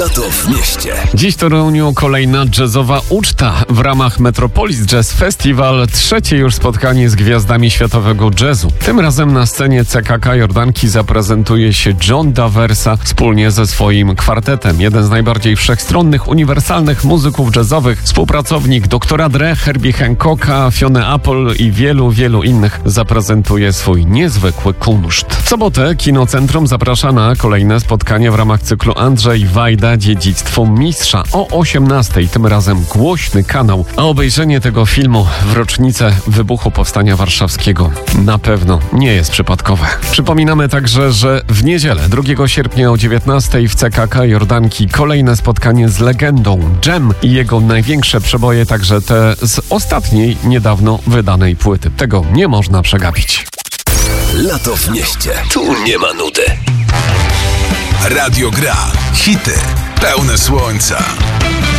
Lato w mieście. Dziś w Toruniu kolejna jazzowa uczta w ramach Metropolis Jazz Festival. Trzecie już spotkanie z gwiazdami światowego jazzu. Tym razem na scenie CKK Jordanki zaprezentuje się John Daversa wspólnie ze swoim kwartetem. Jeden z najbardziej wszechstronnych, uniwersalnych muzyków jazzowych, współpracownik Dr. Dre, Herbie Hancocka, Fiona Apple i wielu innych zaprezentuje swój niezwykły kunszt. W sobotę Kinocentrum zaprasza na kolejne spotkanie w ramach cyklu Andrzej Wajda Dziedzictwo Mistrza o 18:00. Tym razem głośny kanał. A obejrzenie tego filmu w rocznicę wybuchu Powstania Warszawskiego na pewno nie jest przypadkowe. Przypominamy także, że w niedzielę 2 sierpnia o 19:00 w CKK Jordanki kolejne spotkanie z legendą Dżem i jego największe przeboje, także te z ostatniej niedawno wydanej płyty. Tego nie można przegapić. Lato w mieście. Tu nie ma nudy. Radio gra. Hity pełne słońca.